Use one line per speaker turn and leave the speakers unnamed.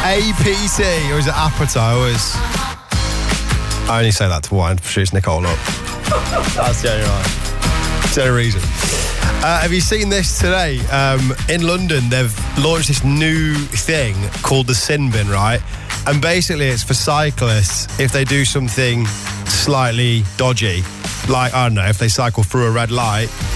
APT, or is it Apata? I only say that to wind shoots Nicole up. That's the only one. That's the only reason. Have you seen this today? In London, they've launched this new thing called the Sin Bin, right? And basically it's for cyclists if they do something slightly dodgy. Like, I don't know, if they cycle through a red light,